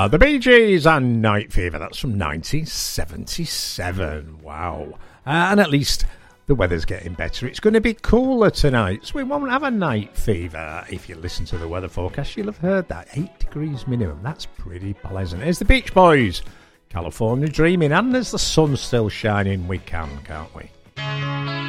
The Bee Gees and Night Fever. That's from 1977. Wow. And at least the weather's getting better. It's going to be cooler tonight, so we won't have a night fever. If you listen to the weather forecast, you'll have heard that. 8 degrees minimum. That's pretty pleasant. Here's the Beach Boys. California Dreaming. And as the sun's still shining, we can, can't we?